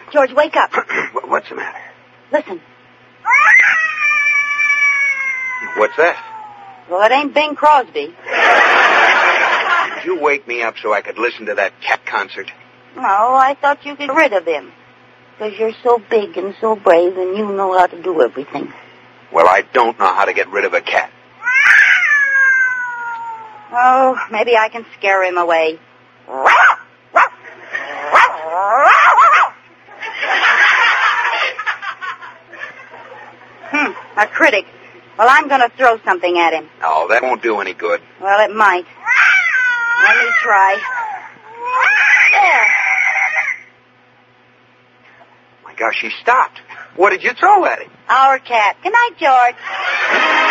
George, wake up. What's the matter? Listen. What's that? Well, it ain't Bing Crosby. Did you wake me up so I could listen to that cat concert? No, I thought you could get rid of him. Because you're so big and so brave and you know how to do everything. Well, I don't know how to get rid of a cat. Oh, maybe I can scare him away. A critic. Well, I'm going to throw something at him. Oh, that won't do any good. Well, it might. Let me try. There. My gosh, he stopped. What did you throw at him? Our cat. Good night, George.